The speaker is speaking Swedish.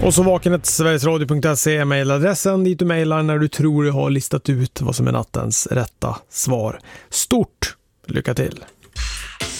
Och så vakenet.sverigesradio.se är mejladressen dit du mejlar när du tror du har listat ut vad som är nattens rätta svar. Stort lycka till!